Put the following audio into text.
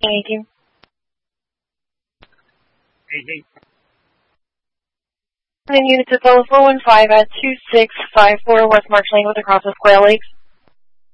Thank you. And then units at Bella 415 at 2654 West March Lane with across the Quail Lakes.